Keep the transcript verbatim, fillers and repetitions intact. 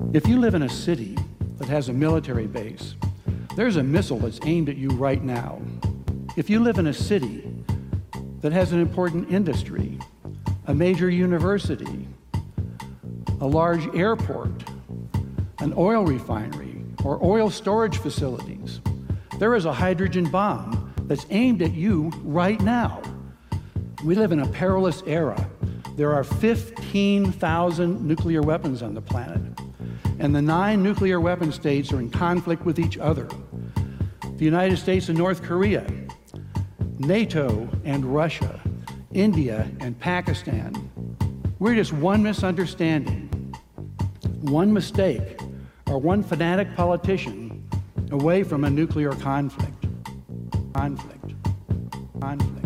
If you live in a city that has a military base, there's a missile that's aimed at you right now. If you live in a city that has an important industry, a major university, a large airport, an oil refinery, or oil storage facilities, there is a hydrogen bomb that's aimed at you right now. We live in a perilous era. There are fifteen thousand nuclear weapons on the planet, and the nine nuclear weapon states are in conflict with each other. The United States and North Korea, NATO and Russia, India and Pakistan. We're just one misunderstanding, one mistake, or one fanatic politician away from a nuclear conflict. Conflict. Conflict.